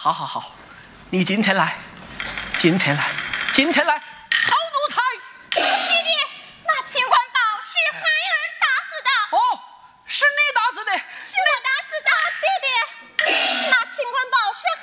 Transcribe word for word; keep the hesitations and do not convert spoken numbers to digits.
好好好，你今天来，今天来，今天来，好奴才！ 爹爹，那秦官宝是孩儿打死的。 哦，是你打死的？ 是我打死的，爹爹。那秦官宝是